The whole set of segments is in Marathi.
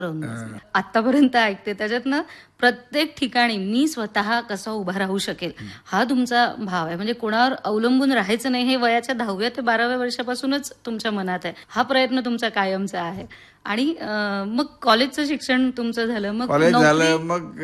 आतापर्यंत ऐकते त्याच्यातनं प्रत्येक ठिकाणी मी स्वतः कसा उभा राहू शकेल हा तुमचा भाव आहे. म्हणजे कोणावर अवलंबून राहायचं नाही हे वयाच्या 10व्या ते 12व्या वर्षापासूनच तुमच्या मनात आहे. हा प्रयत्न तुमचा कायमचा आहे. आणि मग कॉलेजचं शिक्षण तुमचं झालं, मग कॉलेज झालं,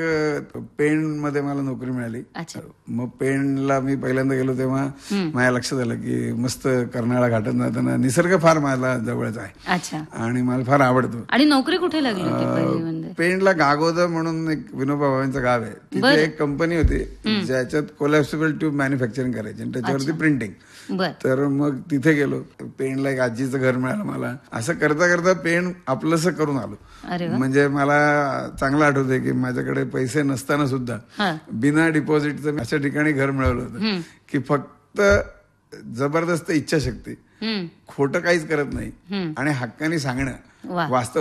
मग पेण मध्ये मला नोकरी मिळाली. मग पेणला मी पहिल्यांदा गेलो तेव्हा माझ्या लक्षात आलं की मस्त कर्नाळा घाटात जाताना निसर्ग फार मला जवळच आहे आणि मला फार आवडतो. आणि नोकरी कुठे लागली? पेणला गागोदर म्हणून एक विनोबा भावेंचं गाव आहे, तिथे एक कंपनी होती ज्याच्यात कोलॅप्सिबल ट्यूब मॅन्युफॅक्चरिंग करायची आणि त्याच्यावरती प्रिंटिंग. तर मग तिथे गेलो. पेणला एक आजीचं घर मिळालं मला. असं करता करता पेण आपलंसं करून आलो. म्हणजे मला चांगलं आठवतंय की माझ्याकडे पैसे नसताना सुद्धा बिना डिपॉझिटचं अशा ठिकाणी घर मिळवलं होतं की फक्त जबरदस्त इच्छाशक्ती, खोटं काहीच करत नाही आणि हक्कानी सांगणं, वास्तव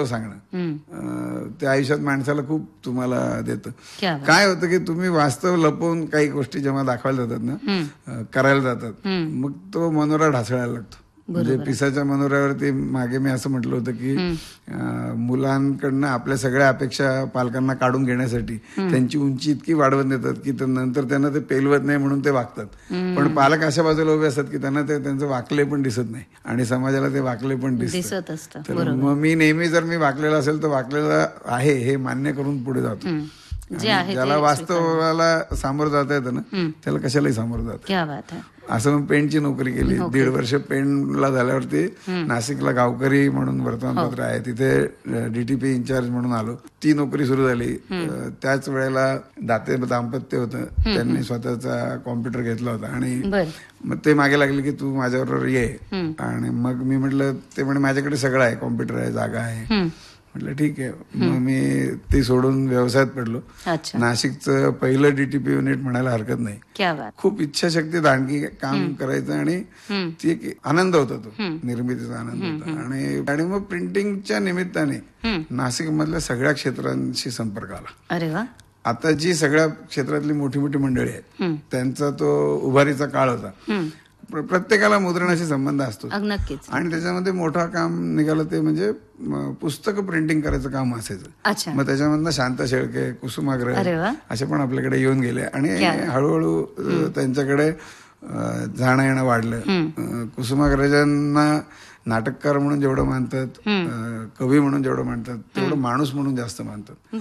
सांगणं, त्या आयुष्यात माणसाला खूप तुम्हाला देतं. काय होतं की तुम्ही वास्तव लपवून काही गोष्टी जेव्हा दाखवायला जातात ना, करायला जातात, मग तो मनोरा ढासळायला लागतो. म्हणजे पिसाच्या मनोऱ्यावरती मागे मी असं म्हटलं होतं की मुलांकडनं आपल्या सगळ्या अपेक्षा पालकांना काढून घेण्यासाठी त्यांची उंची इतकी वाढवत देतात की नंतर त्यांना ते पेलवत नाही म्हणून ते वागतात. पण पालक अशा बाजूला उभे असतात की त्यांना ते त्यांचं वाकले पण दिसत नाही आणि समाजाला ते वाकले पण दिसत असतं. तर मग मी नेहमी जर मी वाकलेला असेल तर वाकलेला आहे हे मान्य करून पुढे जातो. ज्याला वास्तवाला सामोरं जाता येतं ना त्याला कशालाही सामोरं जातं. असं मग पेणची नोकरी केली. 1.5 वर्ष पेणला झाल्यावरती नाशिकला गावकरी म्हणून वर्तमानपत्र आहे तिथे डीटीपी इन्चार्ज म्हणून आलो. ती नोकरी सुरू झाली. त्याच वेळेला दाम्पत्य होतं, त्यांनी स्वतःचा कॉम्प्युटर घेतला होता आणि मग ते मागे लागले की तू माझ्याबरोबर ये. आणि मग मी म्हटलं, ते म्हणे माझ्याकडे सगळं आहे, कॉम्प्युटर आहे, जागा आहे. म्हटलं ठीक आहे. मग मी ते सोडून व्यवसायात पडलो. नाशिकचं पहिलं डीटीपी युनिट म्हणायला हरकत नाही. खूप इच्छाशक्ती, दांडगी काम करायचं आणि ती एक आनंद होता, तो निर्मितीचा आनंद होता. आणि मग प्रिंटिंगच्या निमित्ताने नाशिक मधल्या सगळ्या क्षेत्रांशी संपर्क आला. अरे वा. आता जी सगळ्या क्षेत्रातली मोठी मोठी मंडळी आहेत त्यांचा तो उभारीचा काळ होता. प्रत्येकाला मुद्रणाशी संबंध असतो आणि त्याच्यामध्ये मोठं काम निघालं ते म्हणजे पुस्तकं प्रिंटिंग करायचं काम असायचं. मग त्याच्यामधनं शांता शेळके, कुसुमाग्रज असे पण आपल्याकडे येऊन गेले आणि हळूहळू त्यांच्याकडे जाणं येणं वाढलं. कुसुमाग्रजांना नाटककार म्हणून जेवढं मानतात, कवी म्हणून जेवढं मानतात, तेवढं माणूस म्हणून जास्त मानतात.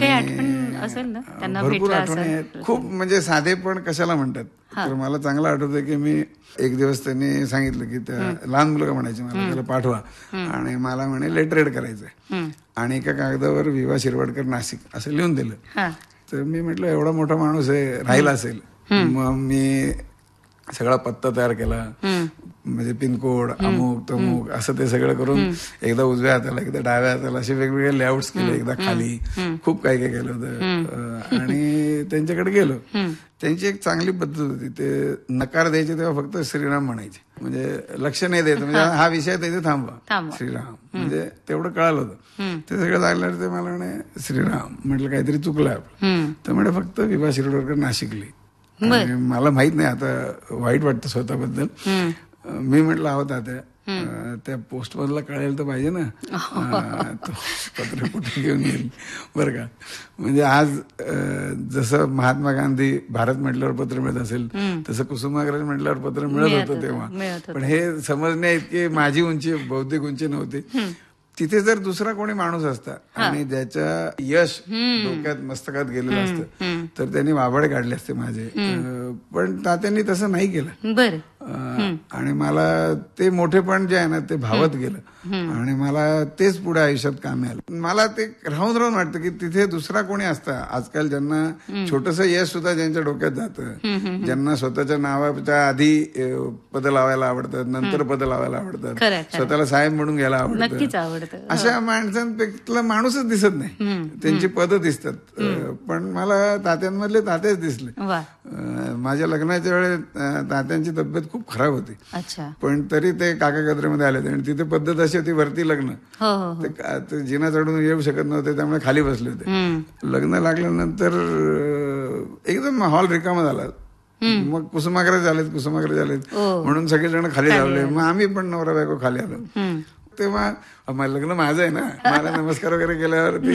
भरपूर आठवणी आहेत. खूप म्हणजे साधे पण कशाला म्हणतात. तर मला चांगलं आठवतंय की मी एक दिवस त्यांनी सांगितलं की त्या लहान मुलगा म्हणायचे मला, त्याला पाठवा आणि मला म्हणे लेटरेड करायचंय आणि एका कागदावर विवा शिरवाडकर नाशिक असं लिहून दिलं. तर मी म्हटलं एवढा मोठा माणूस आहे, राहिला असेल. मग मी सगळा पत्ता तयार केला, म्हणजे पिनकोड, अमुक तमुक असं ते सगळं करून एकदा उजव्या हाताला, एकदा डाव्या हाताला असे वेगवेगळे लेआउट्स केले, एकदा खाली, खूप काही काही केलं होतं. आणि त्यांच्याकडे गेलो. त्यांची एक चांगली पद्धत होती, ते नकार द्यायचे तेव्हा फक्त श्रीराम म्हणायचे, म्हणजे लक्ष नाही द्यायचं, म्हणजे हा विषय तिथे थांबवा, श्रीराम, म्हणजे तेवढं कळालं होतं. ते सगळं झाल्यावर ते मला म्हणे श्रीराम. म्हटलं काहीतरी चुकलं आपलं. तर म्हणे फक्त विभा शिरवाडकर नाशिकली. मला माहित नाही, आता वाईट वाटतं स्वतःबद्दल. मी म्हटलं आहोत आता त्या पोस्ट मधला कळायला तर पाहिजे ना, तो पत्र कुठे घेऊन येईल बरं का. म्हणजे आज जसं महात्मा गांधी भारत म्हटल्यावर पत्र मिळत असेल तसं कुसुमाग्रज म्हटल्यावर पत्र मिळत होतं तेव्हा. पण हे समजण्या इतकी माझी उंची, बौद्धिक उंची नव्हती. तिथे जर दुसरा कोणी माणूस असता आणि ज्याच्या यश डोक्यात मस्तकात गेलेलं असतं तर त्यांनी वाभाडे काढले असते माझे. पण तात्यांनी तसं नाही केलं आणि मला ते मोठेपण जे आहे ना ते भावत गेलं आणि मला तेच पुढे आयुष्यात कामी आलं. मला ते राहून राहून वाटतं की तिथे दुसरा कोणी असता आजकाल ज्यांना छोटस यश सुद्धा ज्यांच्या डोक्यात जातं, ज्यांना स्वतःच्या नावाच्या आधी पद लावायला आवडतात, नंतर पद लावायला आवडतात, स्वतःला साहेब म्हणून घ्यायला आवडतं, अशा माणसांपैकी माणूसच दिसत नाही, त्यांची पदं दिसतात. पण मला तात्यांमधले तात्याच दिसले. माझ्या लग्नाच्या वेळेस तात्यांची तब्येत खूप खराब होती, पण तरी ते काका कत्रेमध्ये आले आणि तिथे पद्धत अशी होती वरती लग्न, ते जिना चढून येऊ शकत नव्हते त्यामुळे खाली बसले होते. लग्न लागल्यानंतर एकदम हॉल रिकामा झाला. मग कुसुमाग्रज आलेत म्हणून सगळेजण खाली लावले. मग आम्ही पण नवरा बायको खाली आलो. तेव्हा लग्न माझं आहे ना, मला नमस्कार वगैरे केल्यावर